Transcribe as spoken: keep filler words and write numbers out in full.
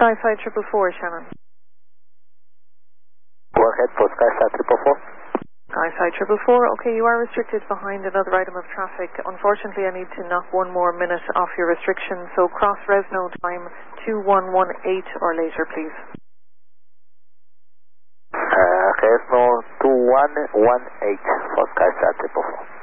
Skyside triple four, Shannon. Go ahead for Skyside triple four. Skyside triple four, okay, you are restricted behind another item of traffic. Unfortunately, I need to knock one more minute off your restriction, so cross Resno time two one one eight or later, please. Uh, Resno two one one eight for Skyside triple four.